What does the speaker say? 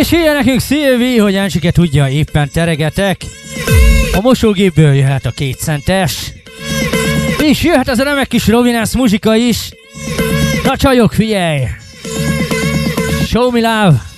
És írja nekünk Szilvi, hogy Ancsike tudja, éppen teregetek. A mosógépből jöhet a 2 centes. És jöhet az a remek kis Rovinász muzsika is. Na csajok, figyelj! Show me love!